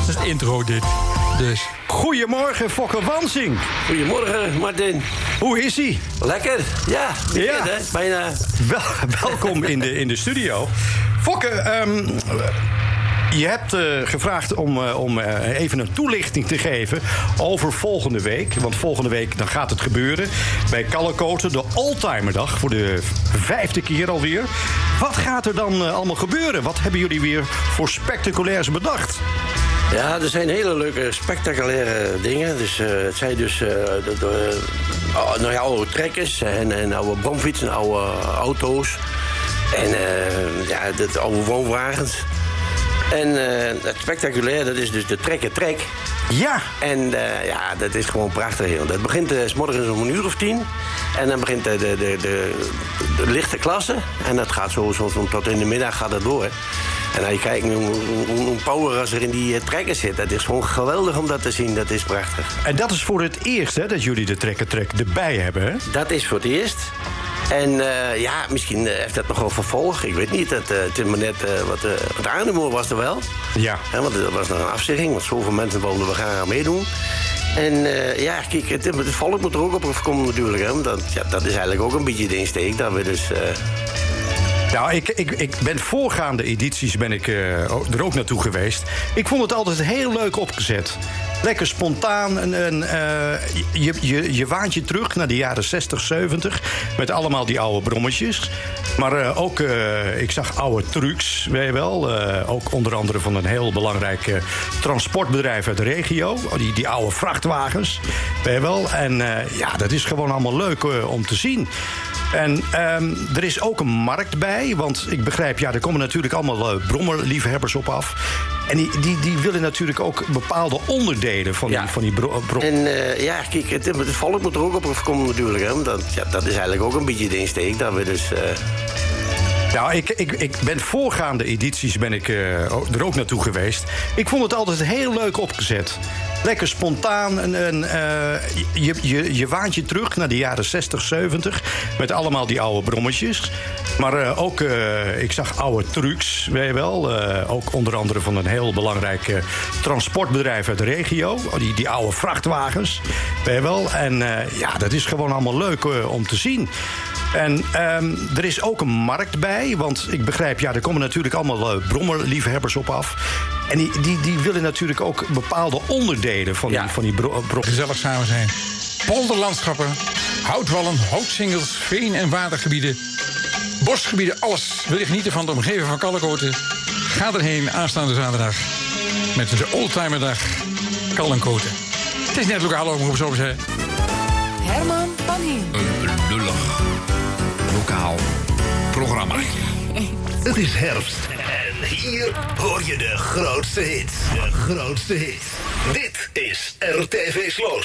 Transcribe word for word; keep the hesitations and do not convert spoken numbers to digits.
Dat is de intro dit. Dus. Goedemorgen, Fokke Wansink. Goedemorgen, Martin. Hoe is ie? Lekker, ja. Ja. Hè? Bijna. Wel, welkom in de, in de studio. Fokke, um, je hebt uh, gevraagd om, uh, om uh, even een toelichting te geven over volgende week. Want volgende week dan gaat het gebeuren bij Kallenkoten, de Oldtimerdag, voor de vijfde keer alweer. Wat gaat er dan uh, allemaal gebeuren? Wat hebben jullie weer voor spectaculairs bedacht? Ja, er zijn hele leuke, spectaculaire dingen. Dus, uh, het zijn dus uh, de, de, uh, nou ja, oude trekkers en, en oude bromfietsen, oude auto's. En uh, ja, de oude woonwagens. En uh, het spectaculair, dat is dus de trekker-trek. Ja. En uh, ja, dat is gewoon prachtig. Heel. Dat begint uh, 's morgens om een uur of tien. En dan begint de, de, de, de, de lichte klasse. En dat gaat zo, zo tot in de middag gaat het door. En als je kijkt hoe, hoe, hoe power als er in die uh, trekker zit. Dat is gewoon geweldig om dat te zien. Dat is prachtig. En dat is voor het eerst hè, dat jullie de trekker-trek erbij hebben, hè? Dat is voor het eerst. En uh, ja, misschien uh, heeft dat nog wel vervolg. Ik weet niet. Dat, uh, het is maar net uh, wat, uh, wat aannemer was er wel. Ja. Ja, want er was nog een afzegging. Want zoveel mensen wilden we graag aan meedoen. En uh, ja, kijk, het, het volk moet er ook op afkomen natuurlijk. Hè. Dat, ja, dat is eigenlijk ook een beetje de insteek. Dat we dus... Uh, Nou, ik, ik, ik ben voorgaande edities ben ik uh, er ook naartoe geweest. Ik vond het altijd heel leuk opgezet. Lekker spontaan. En, en, uh, je, je, je waant je terug naar de jaren zestig, zeventig. Met allemaal die oude brommetjes. Maar uh, ook, uh, ik zag oude trucks, weet je wel. Uh, ook onder andere van een heel belangrijk uh, transportbedrijf uit de regio. Die, die oude vrachtwagens, weet je wel. En uh, ja, dat is gewoon allemaal leuk uh, om te zien. En um, er is ook een markt bij, want ik begrijp, ja, er komen natuurlijk allemaal uh, brommerliefhebbers op af. En die, die, die willen natuurlijk ook bepaalde onderdelen van die, ja. van die bro- bro- En uh, ja, kijk, het, het volk moet er ook op afkomen natuurlijk. Hè. Dat, ja, dat is eigenlijk ook een beetje de insteek. Dat we dus... Uh... Nou, ik, ik, ik ben voorgaande edities ben ik uh, er ook naartoe geweest. Ik vond het altijd heel leuk opgezet. Lekker spontaan. En, en, uh, je, je, je waant je terug naar de jaren zestig, zeventig. Met allemaal die oude brommetjes. Maar uh, ook, uh, ik zag oude trucks, weet je wel. Uh, ook onder andere van een heel belangrijk uh, transportbedrijf uit de regio. Die, die oude vrachtwagens, weet je wel. En uh, ja, dat is gewoon allemaal leuk uh, om te zien. En um, er is ook een markt bij, want ik begrijp, ja, er komen natuurlijk allemaal uh, brommerliefhebbers op af. En die, die, die willen natuurlijk ook bepaalde onderdelen van die, ja. van die bro- bro- Gezellig samen zijn. Polderlandschappen, houtwallen, houtsingels, veen- en watergebieden, bosgebieden, alles. Wil je genieten van de omgeving van Kallenkoten? Ga erheen aanstaande zaterdag met de Oldtimerdag Kallenkoten. Het is net lokaal omroep, zo hè. Herman van Hien. Een lullig lokaal programma. Het is herfst en hier hoor je de grootste hits. De grootste hits. Dit is R T V Sloos.